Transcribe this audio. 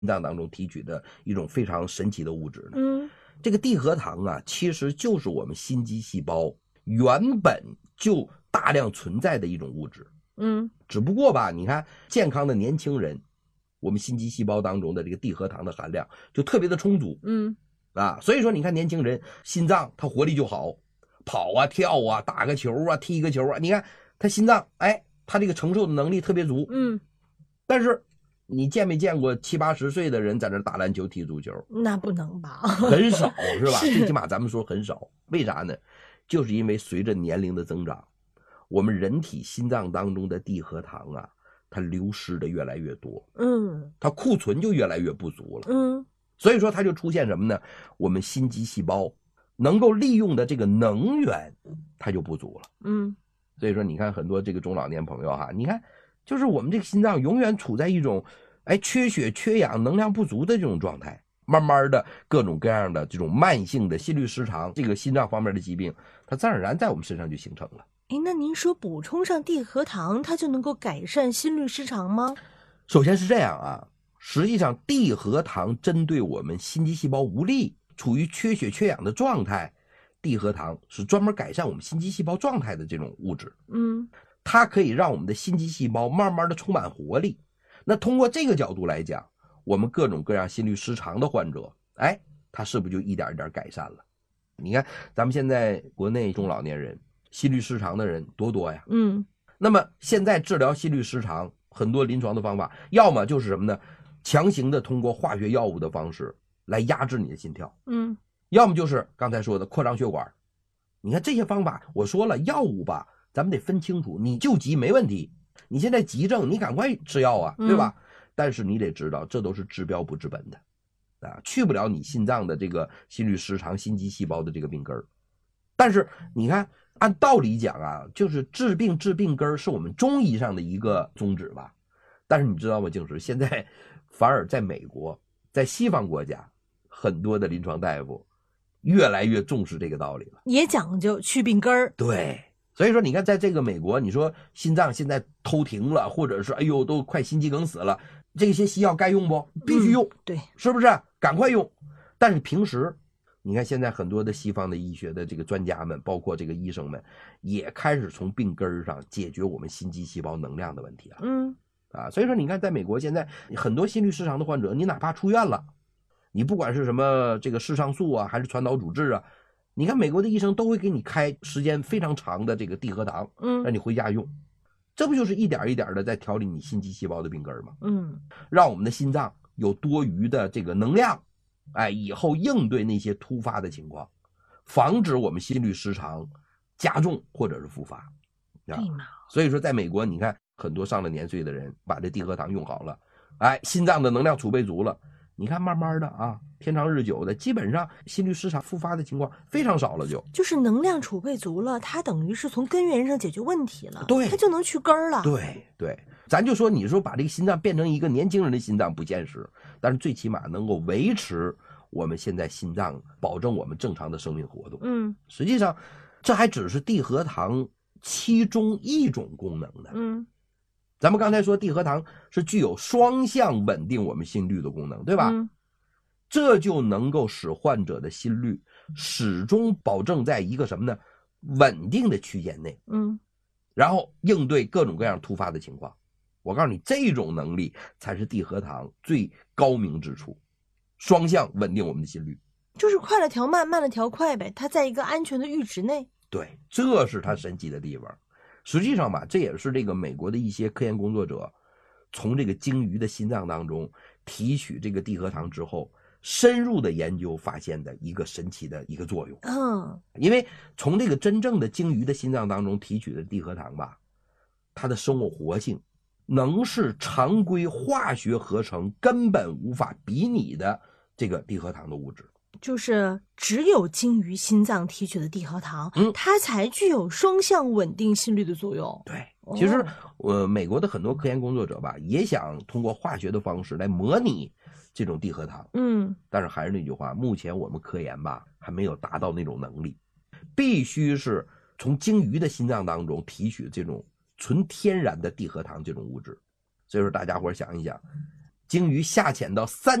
脏当中提取的一种非常神奇的物质呢？ 这个地核糖啊，其实就是我们心肌细胞原本就大量存在的一种物质。只不过吧，你看健康的年轻人，我们心肌细胞当中的这个地核糖的含量就特别的充足。所以说你看年轻人心脏他活力就好，跑啊跳啊打个球啊踢个球啊，你看他心脏他这个承受的能力特别足。但是你见没见过70、80岁的人在那打篮球踢足球？ 那不能吧？ 很少是吧？最起码咱们说很少。为啥呢？就是因为随着年龄的增长，我们人体心脏当中的地核糖啊，它流失的越来越多。它库存就越来越不足了。所以说它就出现什么呢？我们心肌细胞能够利用的这个能源它就不足了。所以说你看很多这个中老年朋友哈，你看就是我们这个心脏永远处在一种缺血缺氧能量不足的这种状态，慢慢的各种各样的这种慢性的心律失常，这个心脏方面的疾病它自然而然在我们身上就形成了。 那您说补充上地核糖它就能够改善心律失常吗？ 首先是这样啊，实际上地核糖针对我们心肌细胞无力处于缺血缺氧的状态，地核糖是专门改善我们心肌细胞状态的这种物质。它可以让我们的心肌细胞慢慢的充满活力。那通过这个角度来讲，我们各种各样心律失常的患者，他是不是就一点一点改善了？你看咱们现在国内中老年人心律失常的人多呀。那么现在治疗心律失常很多临床的方法，要么就是什么呢？强行的通过化学药物的方式来压制你的心跳。要么就是刚才说的扩张血管。你看这些方法，我说了药物吧，咱们得分清楚，你救急没问题，你现在急症你赶快吃药啊，对吧？但是你得知道这都是治标不治本的去不了你心脏的这个心律失常心肌细胞的这个病根儿。但是你看按道理讲啊，就是治病根儿是我们中医上的一个宗旨吧。但是你知道吗，静时现在反而在美国在西方国家很多的临床大夫越来越重视这个道理了， 也讲究去病根儿。 对，所以说你看在这个美国，你说心脏现在偷停了，或者是都快心肌梗死了，这些西药该用不？必须用。 对， 是不是赶快用？但是平时你看现在很多的西方的医学的这个专家们，包括这个医生们，也开始从病根上解决我们心肌细胞能量的问题了。所以说你看在美国现在很多心律失常的患者，你哪怕出院了，你不管是什么这个视上素啊，还是传导阻滞啊，你看美国的医生都会给你开时间非常长的这个地核糖，让你回家用。这不就是一点一点的在调理你心肌细胞的病根吗？让我们的心脏有多余的这个能量，以后应对那些突发的情况，防止我们心律失常加重或者是复发。所以说在美国你看很多上了年岁的人把这地核糖用好了，心脏的能量储备足了，你看慢慢的天长日久的，基本上心律失常复发的情况非常少了， 就是能量储备足了，它等于是从根源上解决问题了。 对， 它就能去根儿了。 对，咱就说你说把这个心脏变成一个年轻人的心脏不现实，但是最起码能够维持我们现在心脏，保证我们正常的生命活动。实际上这还只是地核糖其中一种功能的。咱们刚才说地核糖是具有双向稳定我们心率的功能，对吧？这就能够使患者的心率始终保证在一个什么呢？稳定的区间内。然后应对各种各样突发的情况。我告诉你，这种能力才是地核糖最高明之处，双向稳定我们的心率。 就是快了调慢，慢了调快呗，它在一个安全的阈值内。 对，这是它神奇的地方。实际上吧，这也是这个美国的一些科研工作者从这个鲸鱼的心脏当中提取这个地核糖之后，深入的研究发现的一个神奇的一个作用。因为从这个真正的鲸鱼的心脏当中提取的地核糖吧，它的生物活性能是常规化学合成根本无法比拟的这个地核糖的物质。 就是只有鲸鱼心脏提取的地核糖，它才具有双向稳定心率的作用。 对，其实美国的很多科研工作者吧，也想通过化学的方式来模拟这种地核糖。但是还是那句话，目前我们科研吧还没有达到那种能力，必须是从鲸鱼的心脏当中提取这种纯天然的地核糖这种物质。所以说大家伙想一想， 鲸鱼下潜到3